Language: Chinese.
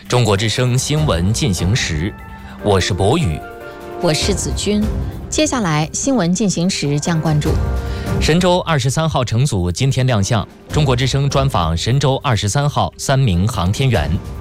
中国之声新闻进行时，我是博宇， 我是子君。接下来新闻进行时将关注： 神舟23号乘组今天亮相，中国之声专访神舟23号3名航天员。